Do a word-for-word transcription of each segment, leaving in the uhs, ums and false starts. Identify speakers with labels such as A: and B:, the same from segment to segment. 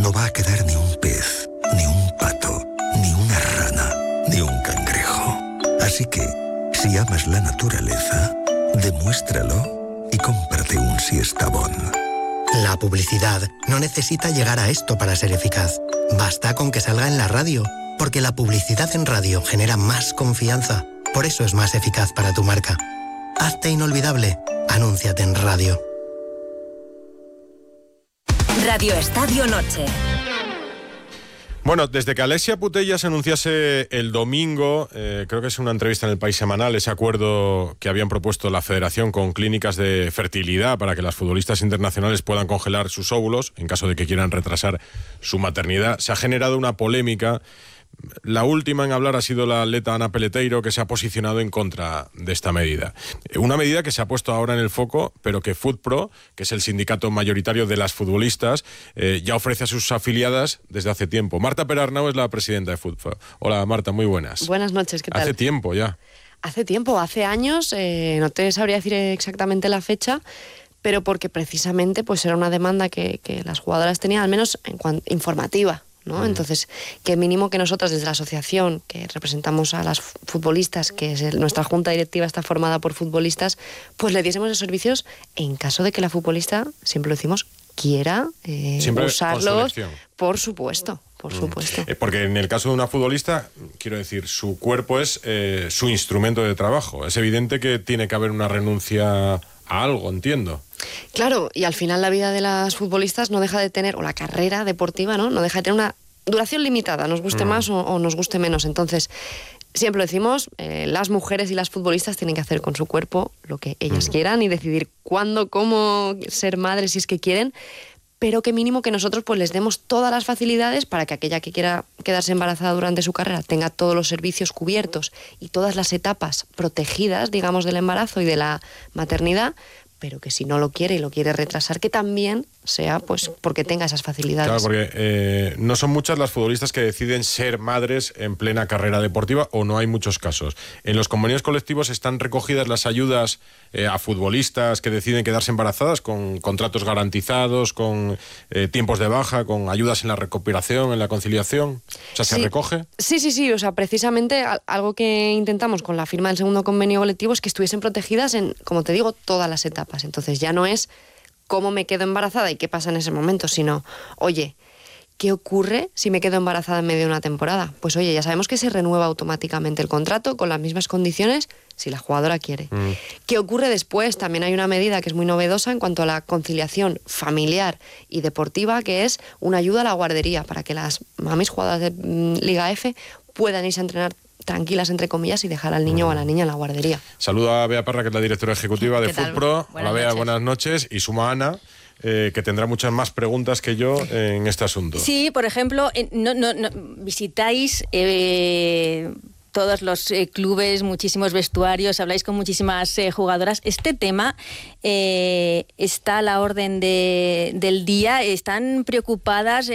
A: no va a quedar ni un pez, ni un pato, ni una rana, ni un cangrejo. Así que, si amas la naturaleza, demuéstralo y cómprate un Siestabón.
B: La publicidad no necesita llegar a esto para ser eficaz. Basta con que salga en la radio, porque la publicidad en radio genera más confianza. Por eso es más eficaz para tu marca. Hazte inolvidable. Anúnciate en radio.
C: Radio Estadio Noche.
D: Bueno, desde que Alexia Putellas anunciase el domingo, eh, creo que es una entrevista en El País Semanal, ese acuerdo que habían propuesto la Federación con clínicas de fertilidad para que las futbolistas internacionales puedan congelar sus óvulos en caso de que quieran retrasar su maternidad, se ha generado una polémica. La última en hablar ha sido la atleta Ana Peleteiro, que se ha posicionado en contra de esta medida. Una medida que se ha puesto ahora en el foco, pero que FutPro, que es el sindicato mayoritario de las futbolistas, eh, ya ofrece a sus afiliadas desde hace tiempo. Marta Perarnau es la presidenta de FutPro. Hola Marta, muy buenas.
E: Buenas noches, ¿qué tal?
D: Hace tiempo ya.
E: Hace tiempo, hace años, eh, no te sabría decir exactamente la fecha, pero porque precisamente pues era una demanda que, que las jugadoras tenían, al menos en cuanto, informativa. ¿no? Entonces, que mínimo que nosotros desde la asociación, que representamos a las futbolistas, que es el, nuestra junta directiva está formada por futbolistas, pues le diésemos los servicios en caso de que la futbolista, siempre lo decimos, quiera eh, usarlos, por supuesto. Por supuesto.
D: Eh, porque en el caso de una futbolista, quiero decir, su cuerpo es eh, su instrumento de trabajo. Es evidente que tiene que haber una renuncia a algo, entiendo.
E: Claro, y al final la vida de las futbolistas no deja de tener, o la carrera deportiva, ¿no? No deja de tener una duración limitada, nos guste mm. más o, o nos guste menos. Entonces, siempre lo decimos, eh, las mujeres y las futbolistas tienen que hacer con su cuerpo lo que ellas mm. quieran y decidir cuándo, cómo ser madres si es que quieren, pero que mínimo que nosotros pues les demos todas las facilidades para que aquella que quiera quedarse embarazada durante su carrera tenga todos los servicios cubiertos y todas las etapas protegidas, digamos, del embarazo y de la maternidad, pero que si no lo quiere y lo quiere retrasar, que también sea pues porque tenga esas facilidades.
D: Claro, porque eh, no son muchas las futbolistas que deciden ser madres en plena carrera deportiva, o no hay muchos casos. En los convenios colectivos están recogidas las ayudas eh, a futbolistas que deciden quedarse embarazadas, con contratos garantizados, con eh, tiempos de baja, con ayudas en la recuperación, en la conciliación. O sea, ¿se
E: sí.
D: recoge?
E: Sí, sí, sí. O sea, precisamente algo que intentamos con la firma del segundo convenio colectivo es que estuviesen protegidas en, como te digo, todas las etapas. Entonces ya no es cómo me quedo embarazada y qué pasa en ese momento, sino, oye, ¿qué ocurre si me quedo embarazada en medio de una temporada? Pues oye, ya sabemos que se renueva automáticamente el contrato con las mismas condiciones si la jugadora quiere. Mm. ¿Qué ocurre después? También hay una medida que es muy novedosa en cuanto a la conciliación familiar y deportiva, que es una ayuda a la guardería para que las mamis jugadoras de mm, Liga F puedan irse a entrenar tranquilas, entre comillas, y dejar al niño mm. o a la niña en la guardería.
D: Saluda a Bea Parra, que es la directora ejecutiva de FutPro. Hola Bea, buenas noches. Y suma a Ana, eh, que tendrá muchas más preguntas que yo en este asunto.
F: Sí, por ejemplo, eh, no, no, no, visitáis eh, todos los eh, clubes, muchísimos vestuarios, habláis con muchísimas eh, jugadoras. Este tema eh, está a la orden de, del día. ¿Están preocupadas?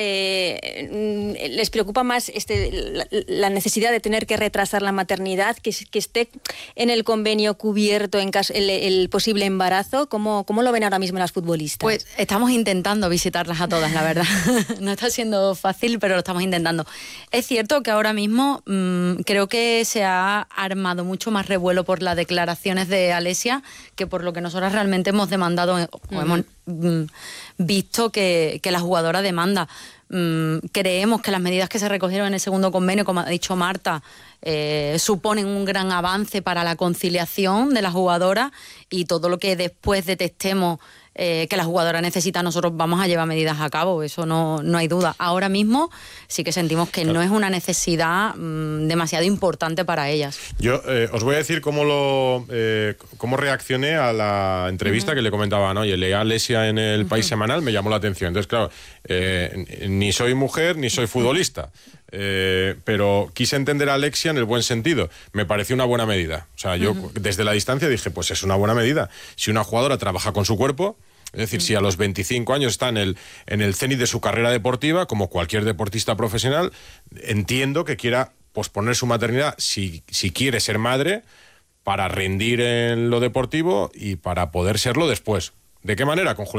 F: Eh, ¿Les preocupa más este, la, la necesidad de tener que retrasar la maternidad, que, que esté en el convenio cubierto en caso el, el posible embarazo? ¿Cómo, ¿Cómo lo ven ahora mismo las futbolistas?
G: Pues estamos intentando visitarlas a todas, la verdad. No está siendo fácil, pero lo estamos intentando. Es cierto que ahora mismo mmm, creo que se ha armado mucho más revuelo por las declaraciones de Alexia que por lo que nosotras realmente hemos demandado o uh-huh. hemos mm, visto que, que la jugadora demanda. Mm, creemos que las medidas que se recogieron en el segundo convenio, como ha dicho Marta, eh, suponen un gran avance para la conciliación de la jugadora, y todo lo que después detectemos Eh, que la jugadora necesita, nosotros vamos a llevar medidas a cabo, eso no, no hay duda. Ahora mismo sí que sentimos que claro. no es una necesidad mmm, demasiado importante para ellas.
D: Yo eh, os voy a decir cómo lo eh, cómo reaccioné a la entrevista uh-huh. que le comentaba, ¿no? Y leía a Alexia en el uh-huh. País Semanal, me llamó la atención. Entonces, claro, eh, ni soy mujer ni soy futbolista. Eh, pero quise entender a Alexia en el buen sentido. Me pareció una buena medida. O sea, yo uh-huh. desde la distancia dije, pues es una buena medida. Si una jugadora trabaja con su cuerpo, es decir, uh-huh. si a los veinticinco años está en el, en el cenit de su carrera deportiva, como cualquier deportista profesional, entiendo que quiera posponer su maternidad si, si quiere ser madre, para rendir en lo deportivo y para poder serlo después. ¿De qué manera? Con